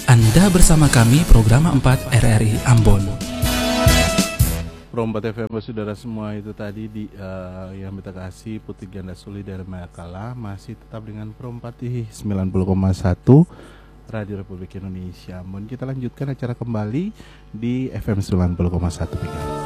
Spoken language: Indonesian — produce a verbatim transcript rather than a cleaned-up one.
Anda bersama kami program empat R R I Ambon. Pro empat F M saudara semua, itu tadi di uh, yang kita kasih Putih Ganda Suli dari Mayakala. Masih tetap dengan Pro empat I sembilan puluh koma satu Radio Republik Indonesia Ambon. Kita lanjutkan acara kembali di F M sembilan puluh koma satu P K.